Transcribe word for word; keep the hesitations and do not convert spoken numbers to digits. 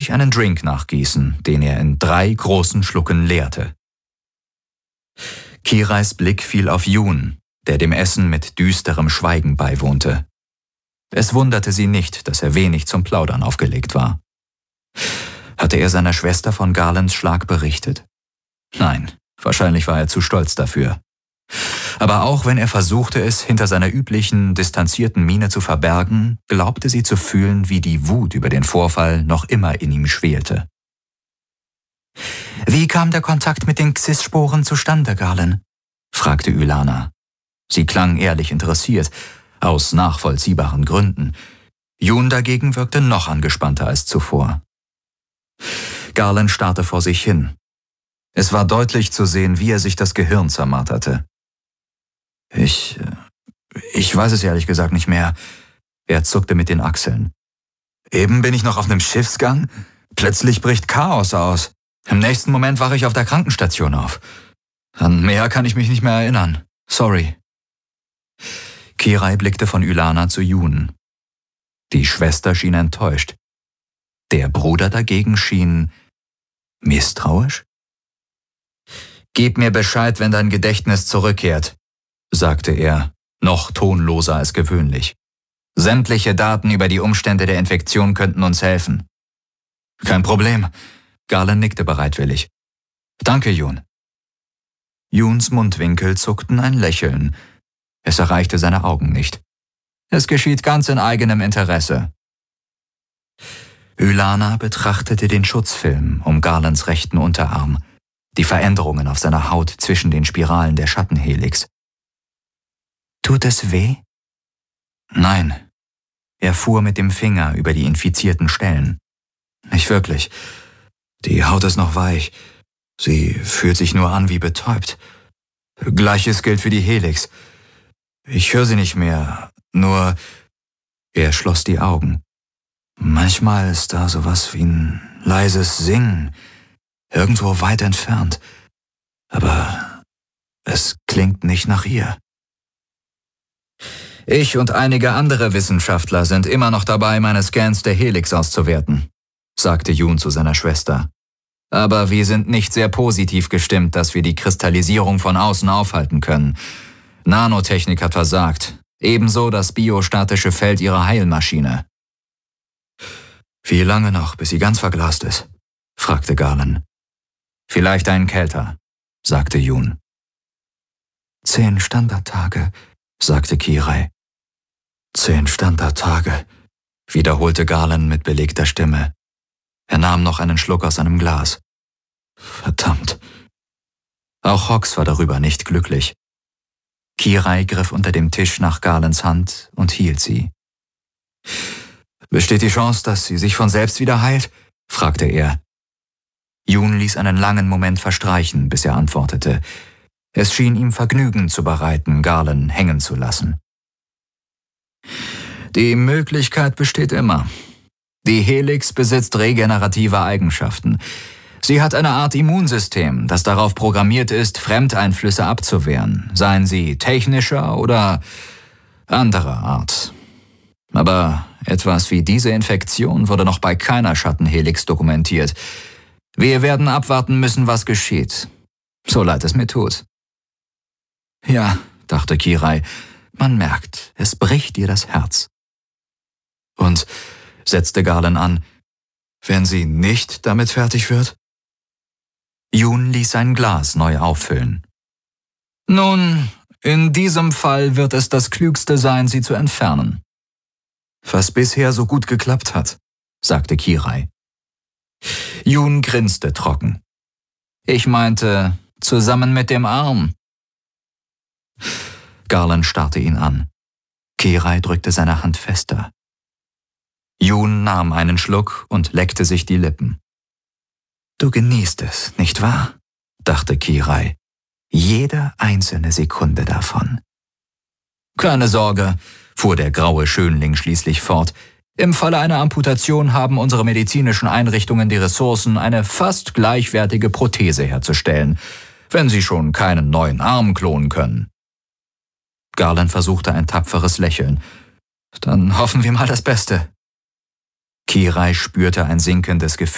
sich einen Drink nachgießen, den er in drei großen Schlucken leerte. Kirais Blick fiel auf Jun, der dem Essen mit düsterem Schweigen beiwohnte. Es wunderte sie nicht, dass er wenig zum Plaudern aufgelegt war. Hatte er seiner Schwester von Garlands Schlag berichtet? Nein, wahrscheinlich war er zu stolz dafür. Aber auch wenn er versuchte, es hinter seiner üblichen, distanzierten Miene zu verbergen, glaubte sie zu fühlen, wie die Wut über den Vorfall noch immer in ihm schwelte. »Wie kam der Kontakt mit den Xys-Sporen zustande, Garland?« fragte Ylana. Sie klang ehrlich interessiert, aus nachvollziehbaren Gründen. Jun dagegen wirkte noch angespannter als zuvor. Garland starrte vor sich hin. Es war deutlich zu sehen, wie er sich das Gehirn zermarterte. Ich, ich weiß es ehrlich gesagt nicht mehr. Er zuckte mit den Achseln. Eben bin ich noch auf einem Schiffsgang. Plötzlich bricht Chaos aus. Im nächsten Moment wache ich auf der Krankenstation auf. An mehr kann ich mich nicht mehr erinnern. Sorry. Kirai blickte von Ylana zu Jun. Die Schwester schien enttäuscht. Der Bruder dagegen schien misstrauisch. »Gib mir Bescheid, wenn dein Gedächtnis zurückkehrt«, sagte er, noch tonloser als gewöhnlich. »Sämtliche Daten über die Umstände der Infektion könnten uns helfen.« »Kein Problem«, Garland nickte bereitwillig. »Danke, Jun.« Juns Mundwinkel zuckten ein Lächeln. Es erreichte seine Augen nicht. »Es geschieht ganz in eigenem Interesse.« Ylana betrachtete den Schutzfilm um Garlands rechten Unterarm, die Veränderungen auf seiner Haut zwischen den Spiralen der Schattenhelix. »Tut es weh?« »Nein.« Er fuhr mit dem Finger über die infizierten Stellen. »Nicht wirklich. Die Haut ist noch weich. Sie fühlt sich nur an wie betäubt. Gleiches gilt für die Helix. Ich höre sie nicht mehr, nur...« Er schloss die Augen. »Manchmal ist da sowas wie ein leises Singen, irgendwo weit entfernt. Aber es klingt nicht nach ihr.« »Ich und einige andere Wissenschaftler sind immer noch dabei, meine Scans der Helix auszuwerten«, sagte Jun zu seiner Schwester. »Aber wir sind nicht sehr positiv gestimmt, dass wir die Kristallisierung von außen aufhalten können. Nanotechnik hat versagt, ebenso das biostatische Feld ihrer Heilmaschine.« »Wie lange noch, bis sie ganz verglast ist?« fragte Garland. »Vielleicht einen Kälter«, sagte Jun. »Zehn Standardtage«, sagte Kirai. »Zehn Standardtage«, wiederholte Garland mit belegter Stimme. Er nahm noch einen Schluck aus seinem Glas. »Verdammt.« Auch Hox war darüber nicht glücklich. Kirai griff unter dem Tisch nach Garlands Hand und hielt sie. »Besteht die Chance, dass sie sich von selbst wieder heilt?« fragte er. Jun ließ einen langen Moment verstreichen, bis er antwortete. Es schien ihm Vergnügen zu bereiten, Garland hängen zu lassen. »Die Möglichkeit besteht immer. Die Helix besitzt regenerative Eigenschaften. Sie hat eine Art Immunsystem, das darauf programmiert ist, Fremdeinflüsse abzuwehren, seien sie technischer oder anderer Art. Aber etwas wie diese Infektion wurde noch bei keiner Schattenhelix dokumentiert. Wir werden abwarten müssen, was geschieht. So leid es mir tut.« »Ja«, dachte Kirai, »man merkt, es bricht ihr das Herz.« »Und«, setzte Garland an, »wenn sie nicht damit fertig wird?« Jun ließ sein Glas neu auffüllen. »Nun, in diesem Fall wird es das Klügste sein, sie zu entfernen.« »Was bisher so gut geklappt hat«, sagte Kirai. Jun grinste trocken. »Ich meinte, zusammen mit dem Arm.« Garland starrte ihn an. Kirai drückte seine Hand fester. Jun nahm einen Schluck und leckte sich die Lippen. »Du genießt es, nicht wahr?« dachte Kirai. »Jede einzelne Sekunde davon.« »Keine Sorge«, fuhr der graue Schönling schließlich fort. »Im Falle einer Amputation haben unsere medizinischen Einrichtungen die Ressourcen, eine fast gleichwertige Prothese herzustellen, wenn sie schon keinen neuen Arm klonen können.« Garland versuchte ein tapferes Lächeln. »Dann hoffen wir mal das Beste.« Kirai spürte ein sinkendes Gefühl